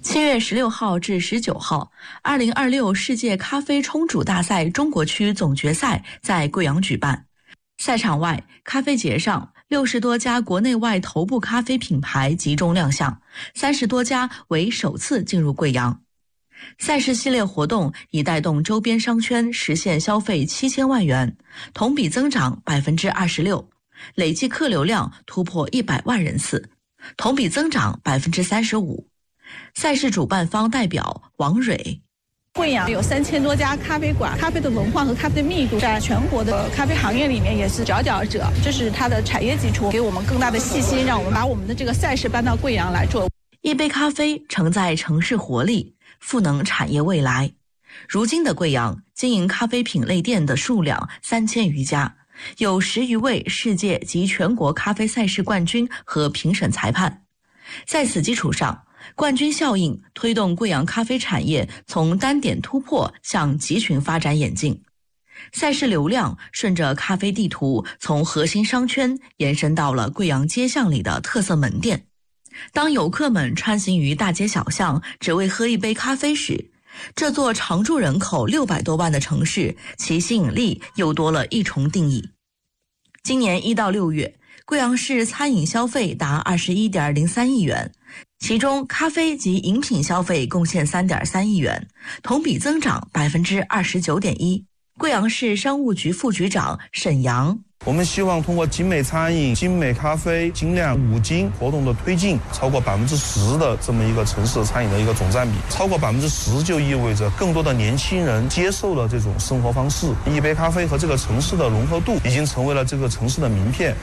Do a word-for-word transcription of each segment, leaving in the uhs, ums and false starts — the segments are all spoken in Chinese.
七月十六号至十九号，二零二六世界咖啡冲煮大赛中国区总决赛在贵阳举办。赛场外，咖啡节上，六十多家国内外头部咖啡品牌集中亮相，三十多家为首次进入贵阳。赛事系列活动已带动周边商圈实现消费七千万元，同比增长百分之二十六，累计客流量突破一百万人次，同比增长百分之三十五。赛事主办方代表王蕊， 贵阳有三千多家咖啡馆，咖啡的文化和咖啡的密度在全国的咖啡行业里面也是佼佼者，这是它的产业基础，给我们更大的信心，让我们把我们的这个赛事搬到贵阳来做。 一杯咖啡承载城市活力，赋能产业未来。如今的贵阳经营咖啡品类店的数量三千余家，有十余位世界及全国咖啡赛事冠军和评审裁判。在此基础上，冠军效应推动贵阳咖啡产业从单点突破向集群发展演进。赛事流量顺着咖啡地图从核心商圈延伸到了贵阳街巷里的特色门店。当游客们穿行于大街小巷只为喝一杯咖啡时，这座常住人口六百多万的城市，其吸引力又多了一重定义。今年一到六月，贵阳市餐饮消费达 二十一点零三亿元，其中咖啡及饮品消费贡献 三点三亿元，同比增长 百分之二十九点一。贵阳市商务局副局长沈阳， 我们希望通过精美餐饮、精美咖啡、精酿五金活动的推进，超过百分之十的这么一个城市餐饮的一个总占比，超过百分之十就意味着更多的年轻人接受了这种生活方式。一杯咖啡和这个城市的融合度已经成为了这个城市的名片。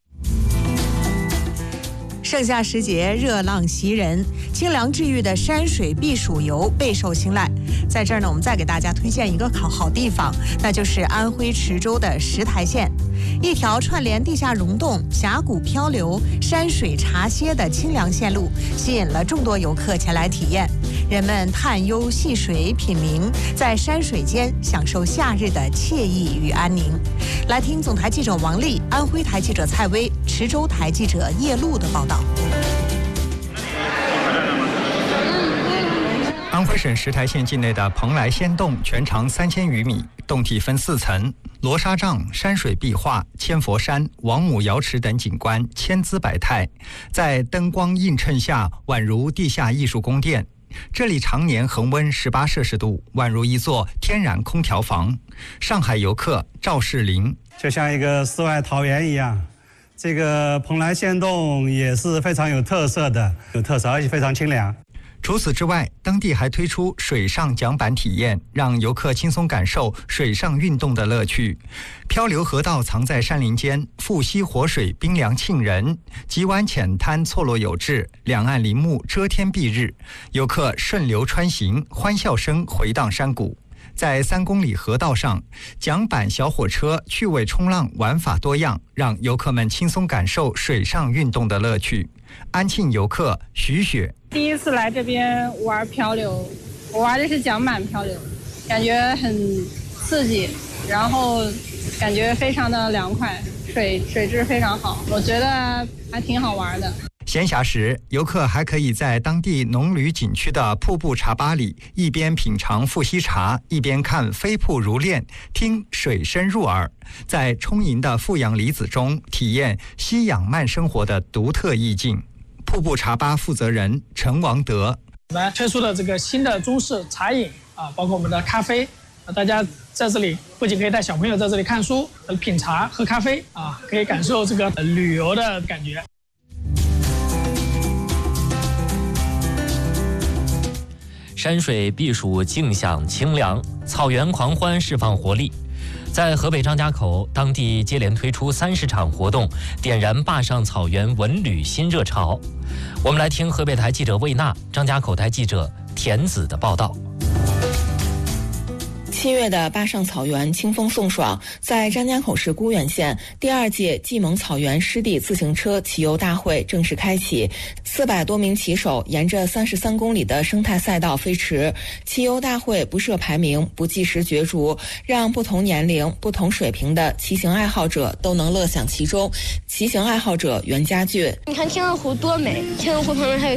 盛夏时节，热浪袭人，清凉治愈的山水避暑游备受青睐。在这儿呢，我们再给大家推荐一个好好地方，那就是安徽池州的石台县，一条串联地下溶洞、峡谷漂流、山水茶歇的清凉线路，吸引了众多游客前来体验。人们探幽戏水品茗，在山水间享受夏日的惬意与安宁。来听总台记者王丽、安徽台记者蔡薇、池州台记者叶璐的报道。 安徽省石台县境内的蓬莱仙洞全长三千余米，洞体分四层，罗纱帐、山水壁画、千佛山、王母瑶池等景观千姿百态，在灯光映衬下，宛如地下艺术宫殿。这里常年恒温十八摄氏度，宛如一座天然空调房。上海游客赵世林， 就像一个世外桃源一样。这个蓬莱仙洞也是非常有特色的，有特色而且非常清凉。 除此之外，当地还推出水上桨板体验，让游客轻松感受水上运动的乐趣。漂流河道藏在山林间，富溪活水冰凉沁人，几湾浅滩错落有致，两岸林木遮天蔽日，游客顺流穿行，欢笑声回荡山谷。在三公里河道上，桨板小火车趣味冲浪玩法多样，让游客们轻松感受水上运动的乐趣。安庆游客徐雪， 第一次来这边玩漂流，我玩的是桨板漂流，感觉很刺激，然后感觉非常的凉快，水水质非常好，我觉得还挺好玩的。 闲暇时，游客还可以在当地农旅景区的瀑布茶吧里，一边品尝富溪茶，一边看飞瀑如练，听水声入耳，在充盈的富阳离子中体验夕阳慢生活的独特意境。瀑布茶吧负责人陈王德， 我们推出了这个新的中式茶饮啊，包括我们的咖啡，大家在这里不仅可以带小朋友在这里看书、品茶、喝咖啡啊，可以感受这个旅游的感觉。 山水避暑，静享清凉；草原狂欢，释放活力。在河北张家口，当地接连推出三十场活动，点燃坝上草原文旅新热潮。我们来听河北台记者魏娜、张家口台记者田子的报道。 七月的坝上草原清风送爽，在张家口市沽源县，第二届蓟蒙草原湿地自行车骑游大会正式开启。四百多名骑手沿着三十三公里的生态赛道飞驰。骑游大会不设排名，不计时角逐，让不同年龄、不同水平的骑行爱好者都能乐享其中。骑行爱好者袁家俊， 你看天鹅湖多美，天鹅湖旁边还有